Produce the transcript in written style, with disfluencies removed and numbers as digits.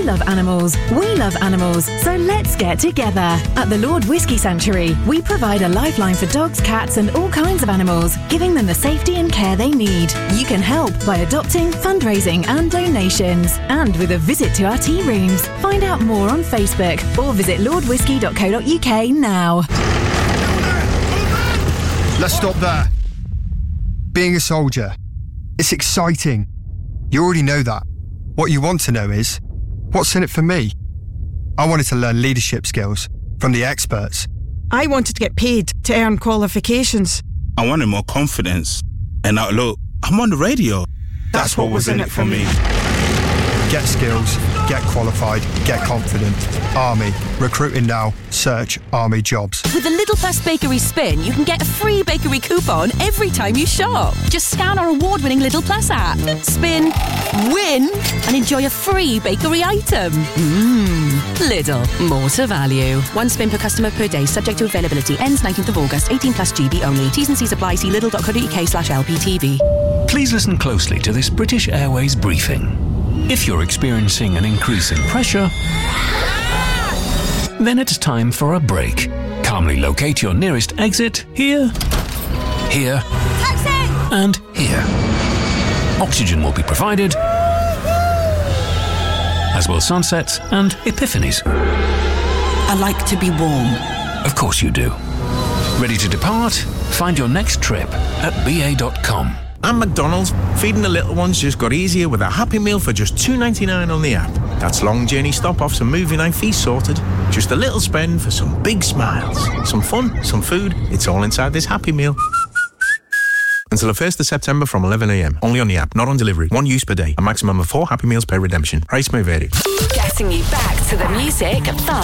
love animals, we love animals, so let's get together. At the Lord Whiskey Sanctuary, we provide a lifeline for dogs, cats and all kinds of animals, giving them the safety and care they need. You can help by adopting, fundraising and donations, and with a visit to our tea rooms. Find out more on Facebook or visit lordwhiskey.co.uk now. Let's stop there. Being a soldier, it's exciting. You already know that. What you want to know is, what's in it for me? I wanted to learn leadership skills from the experts. I wanted to get paid to earn qualifications. I wanted more confidence. And now look, I'm on the radio. That's what was in it for me. Get skills, get qualified, get confident. Army. Recruiting now. Search Army jobs. With the Lidl Plus Bakery Spin, you can get a free bakery coupon every time you shop. Just scan our award-winning Lidl Plus app, spin, win, and enjoy a free bakery item. Lidl, more to value. One spin per customer per day, subject to availability. Ends 19th of August, 18 plus GB only. T's and C's apply. See lidl.co.uk/LPTV. Please listen closely to this British Airways briefing. If you're experiencing an increase in pressure, then it's time for a break. Calmly locate your nearest exit here, here, Taxi! and here. Oxygen will be provided, as will sunsets and epiphanies. I like to be warm. Of course you do. Ready to depart? Find your next trip at BA.com. And McDonald's, feeding the little ones just got easier with a Happy Meal for just $2.99 on the app. That's long journey stop-offs and movie night feast sorted. Just a little spend for some big smiles. Some fun, some food, it's all inside this Happy Meal. Until the 1st of September from 11 a.m. Only on the app, not on delivery. One use per day. A maximum of 4 Happy Meals per redemption. Price may vary. Getting you back to the music fast.